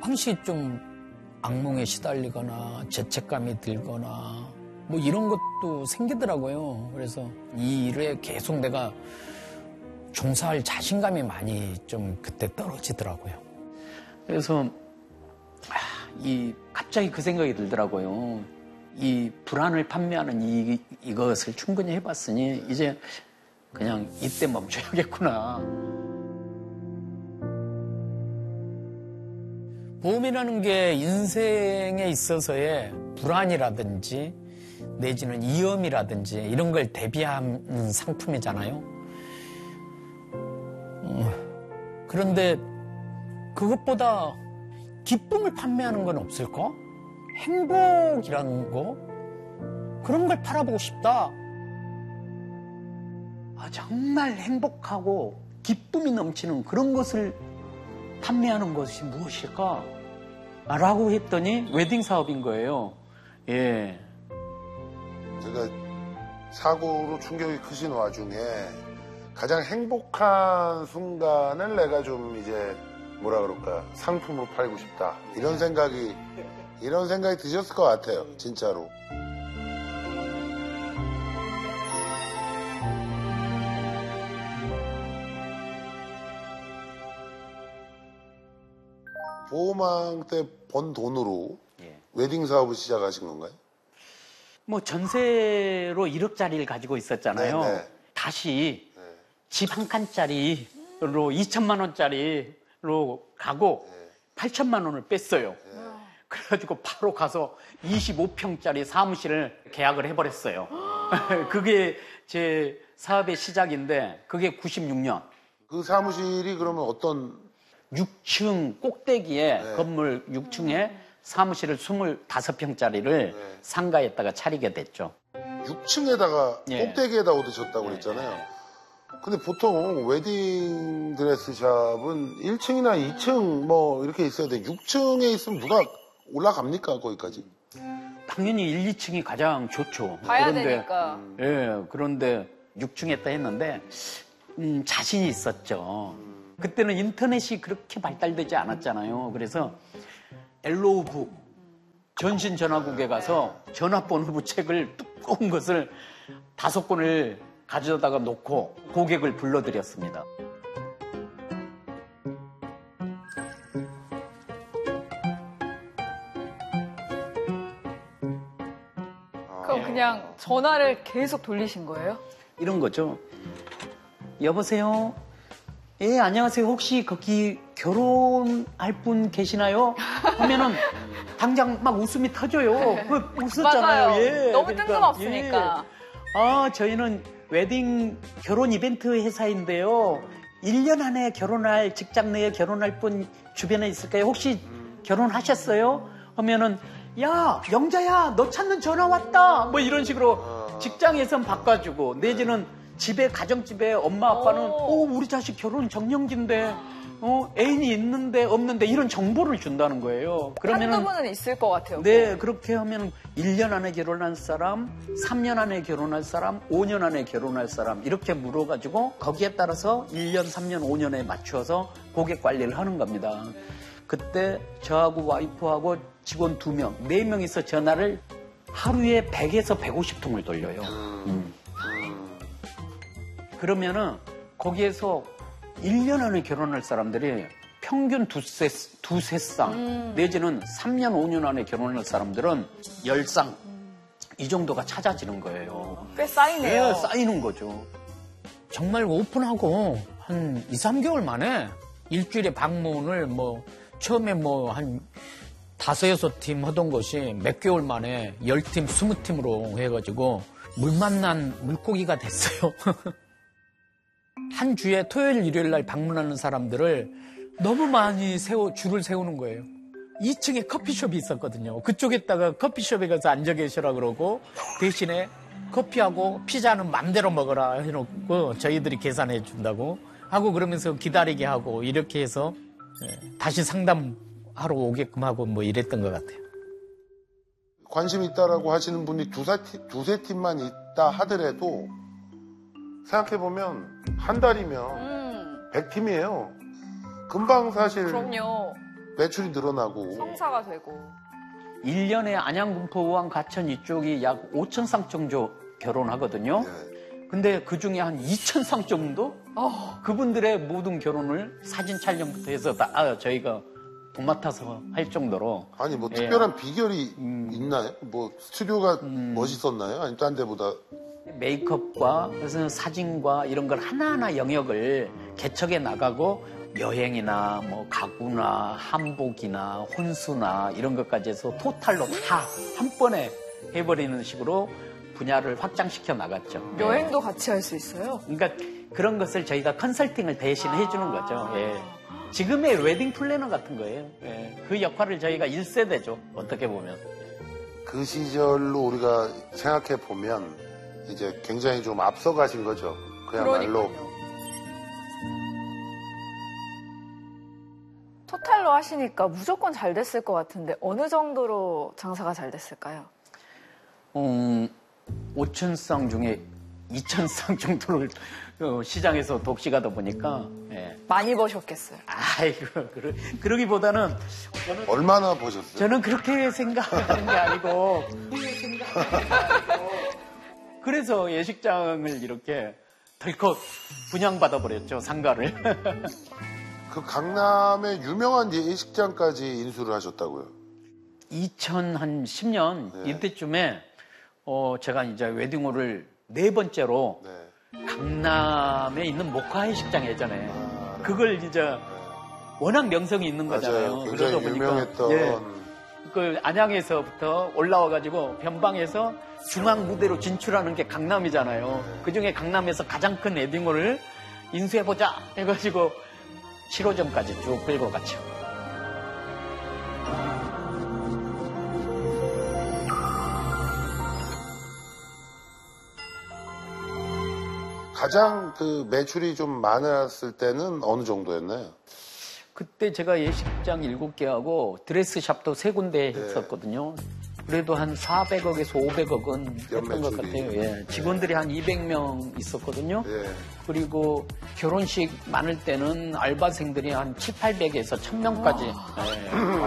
항시 좀 악몽에 시달리거나 죄책감이 들거나 뭐 이런 것도 생기더라고요. 그래서 이 일에 계속 내가 종사할 자신감이 많이 좀 그때 떨어지더라고요. 그래서 갑자기 그 생각이 들더라고요. 이 불안을 판매하는 이것을 충분히 해봤으니 이제 그냥 이때 멈춰야겠구나. 보험이라는 게 인생에 있어서의 불안이라든지 내지는 위험이라든지 이런 걸 대비하는 상품이잖아요. 그런데 그것보다 기쁨을 판매하는 건 없을까? 행복이라는 거? 그런 걸 팔아보고 싶다. 정말 행복하고 기쁨이 넘치는 그런 것을 판매하는 것이 무엇일까? 라고 했더니 웨딩 사업인 거예요. 예. 제가 사고로 충격이 크신 와중에 가장 행복한 순간을 내가 좀 이제 뭐라 그럴까 상품으로 팔고 싶다 이런 생각이 드셨을 것 같아요. 진짜로. 보험왕 때 번 돈으로 웨딩 사업을 시작하신 건가요? 뭐 전세로 1억짜리를 가지고 있었잖아요. 네네. 다시 집 한 칸짜리로 2천만 원짜리로 가고 8천만 원을 뺐어요. 그래가지고 바로 가서 25평짜리 사무실을 계약을 해버렸어요. 그게 제 사업의 시작인데 그게 96년. 그 사무실이 그러면 어떤? 6층 꼭대기에 건물 6층에 사무실을 25평짜리를 상가에다가 차리게 됐죠. 6층에다가 꼭대기에다 얻으셨다고 그랬잖아요. 근데 보통 웨딩 드레스 샵은 1층이나 2층 뭐 이렇게 있어야 돼. 6층에 있으면 누가 올라갑니까 거기까지? 당연히 1, 2층이 가장 좋죠. 봐야 되니까. 예, 그런데 6층에 다 했는데 자신이 있었죠. 그때는 인터넷이 그렇게 발달되지 않았잖아요. 그래서 엘로우북 전신전화국에 가서 전화번호부 책을 두꺼운 것을 5권을 가져다가 놓고 고객을 불러드렸습니다. 그럼 그냥 전화를 계속 돌리신 거예요? 이런 거죠. 여보세요? 예, 안녕하세요. 혹시 거기 결혼할 분 계시나요? 하면은 당장 막 웃음이 터져요. 웃었잖아요. 맞아요. 예. 너무 뜬금없으니까. 예. 저희는 웨딩 결혼 이벤트 회사인데요. 1년 안에 결혼할, 직장 내에 결혼할 분 주변에 있을까요? 혹시 결혼하셨어요? 하면은 야, 영자야, 너 찾는 전화 왔다. 뭐 이런 식으로 직장에선 바꿔주고 내지는 집에 가정집에 엄마 아빠는 우리 자식 결혼 정년기인데 애인이 있는데 없는데 이런 정보를 준다는 거예요. 그러면은 한두 분은 있을 것 같아요. 네, 그렇게 하면 1년 안에 결혼할 사람, 3년 안에 결혼할 사람, 5년 안에 결혼할 사람 이렇게 물어가지고 거기에 따라서 1년, 3년, 5년에 맞춰서 고객 관리를 하는 겁니다. 그때 저하고 와이프하고 직원 2명, 4명이서 전화를 하루에 100에서 150통을 돌려요. 그러면은 거기에서 1년 안에 결혼할 사람들이 평균 두세 쌍 내지는 3년, 5년 안에 결혼할 사람들은 10쌍 이 정도가 찾아지는 거예요. 꽤 쌓이네요. 네, 쌓이는 거죠. 정말 오픈하고 한 2, 3개월 만에 일주일에 방문을 처음에 한 5, 6팀 하던 것이 몇 개월 만에 10팀, 20팀으로 해가지고 물 만난 물고기가 됐어요. 한 주에 토요일, 일요일 날 방문하는 사람들을 너무 많이 줄을 세우는 거예요. 2층에 커피숍이 있었거든요. 그쪽에다가 커피숍에 가서 앉아 계시라 그러고 대신에 커피하고 피자는 맘대로 먹어라 해놓고 저희들이 계산해 준다고 하고 그러면서 기다리게 하고 이렇게 해서 다시 상담하러 오게끔 하고 이랬던 것 같아요. 관심 있다라고 하시는 분이 두세 팀만 있다 하더라도 생각해보면 한 달이면 100팀이에요. 금방 사실 그럼요. 매출이 늘어나고. 성사가 되고. 1년에 안양군포 의왕 가천 이쪽이 약 5천 쌍 정도 결혼하거든요. 네. 근데 그 중에 한 2천 쌍 정도 그분들의 모든 결혼을 사진 촬영부터 해서 다 저희가 도맡아서 할 정도로. 아니 뭐 특별한 비결이 있나요? 뭐 스튜디오가 멋있었나요? 아니면 딴 데보다? 메이크업과 그래서 사진과 이런 걸 하나하나 영역을 개척해 나가고 여행이나 뭐 가구나 한복이나 혼수나 이런 것까지 해서 토탈로 다 한 번에 해버리는 식으로 분야를 확장시켜 나갔죠. 여행도 같이 할 수 있어요? 그러니까 그런 것을 저희가 컨설팅을 대신 해주는 거죠. 예. 지금의 웨딩 플래너 같은 거예요. 예. 그 역할을 저희가 1세대죠. 어떻게 보면. 그 시절로 우리가 생각해 보면 이제 굉장히 좀 앞서가신 거죠. 그야말로. 토탈로 하시니까 무조건 잘 됐을 것 같은데 어느 정도로 장사가 잘 됐을까요? 5천 쌍 중에 2천 쌍 정도를 시장에서 독식하다 보니까 예. 많이 버셨겠어요. 아이고 그러기보다는 얼마나 보셨어요? 저는 그렇게 생각하는 게 아니고 그래서 예식장을 이렇게 덜컥 분양받아 버렸죠. 상가를. 그 강남의 유명한 예식장까지 인수를 하셨다고요? 2010년 네. 이때쯤에 제가 이제 웨딩홀을 4번째로 네. 강남에 있는 모카 예식장 예전에 그걸 이제 워낙 명성이 있는 거잖아요. 맞아요. 굉장히 유명했던. 예, 그 안양에서부터 올라와가지고 변방에서 중앙 무대로 진출하는 게 강남이잖아요. 그 중에 강남에서 가장 큰 웨딩홀을 인수해보자 해가지고 7호점까지 쭉 끌고 갔죠. 가장 그 매출이 좀 많았을 때는 어느 정도였나요? 그때 제가 예식장 7개하고 드레스샵도 3군데 했었거든요. 그래도 한 400억에서 500억은 했던 것 같아요. 예. 직원들이 한 200명 있었거든요. 예. 그리고 결혼식 많을 때는 알바생들이 한 7, 800에서 1000명까지